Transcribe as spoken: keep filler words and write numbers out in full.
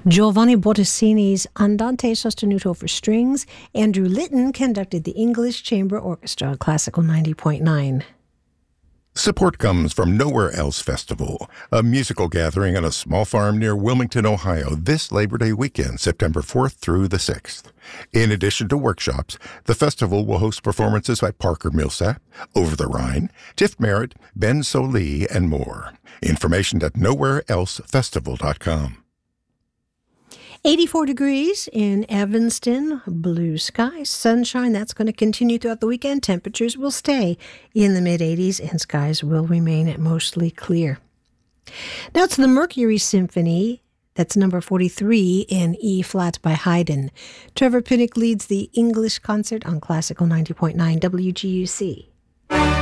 Giovanni Bottesini's Andante Sostenuto for strings. Andrew Litton conducted the English Chamber Orchestra, Classical ninety point nine. Support comes from Nowhere Else Festival, a musical gathering on a small farm near Wilmington, Ohio, this Labor Day weekend, September fourth through the sixth. In addition to workshops, the festival will host performances by Parker Millsap, Over the Rhine, Tiff Merritt, Ben Solee, and more. Information at nowhere else festival dot com. eighty-four degrees in Evanston, blue skies, sunshine. That's going to continue throughout the weekend. Temperatures will stay in the mid-eighties and skies will remain mostly clear. Now it's the Mercury Symphony. That's number forty-three in E-flat by Haydn. Trevor Pinnock leads the English concert on Classical ninety point nine W G U C.